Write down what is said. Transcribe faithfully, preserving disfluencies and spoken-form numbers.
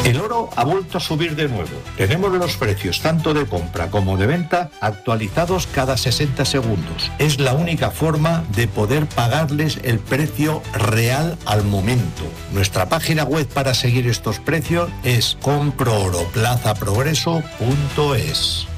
El oro ha vuelto a subir de nuevo. Tenemos los precios tanto de compra como de venta actualizados cada sesenta segundos. Es la única forma de poder pagarles el precio real al momento. Nuestra página web para seguir estos precios es compro oro plaza progreso punto es.